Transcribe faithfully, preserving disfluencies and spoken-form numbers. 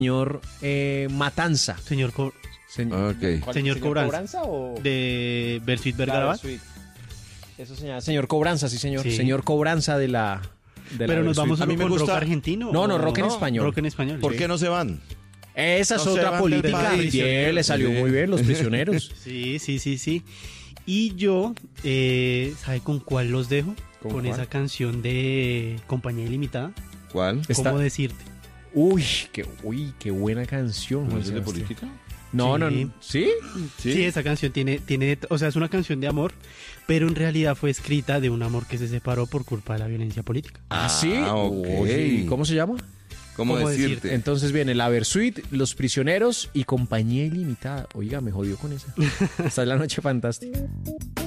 señor eh, Matanza. Señor, Co- Se- Ok. ¿Cuál? señor Cobranza. o...? de Bersuit Vergarabat. Versuit. Eso señala. Señor Cobranza, sí, señor. Sí. Señor Cobranza de la... de la Pero nos Versuit. vamos A solo mí me con rock gusta- argentino. No, no, o- rock en español. Rock en español. ¿Por sí. qué no se van? Esa es No se otra van del política. país. Bien, le salió Sí. muy bien, los prisioneros. Sí, sí, sí, sí. Y yo, eh, ¿sabe con cuál los dejo? ¿Con Con, cuál? esa canción de Compañía Ilimitada. ¿Cuál? Está- ¿Cómo decirte? Uy, qué, uy, qué buena canción. ¿No Juan es de Sebastián. política? No, Sí. no, no. ¿Sí? Sí. esa canción tiene, tiene, o sea, es una canción de amor, pero en realidad fue escrita de un amor que se separó por culpa de la violencia política. Ah, sí. Ah, ok. Uy, ¿cómo se llama? ¿Cómo, ¿Cómo decirte? decirte? Entonces viene la Versuit, Los Prisioneros y Compañía Ilimitada. Oiga, me jodió con esa. Esta es la noche fantástica.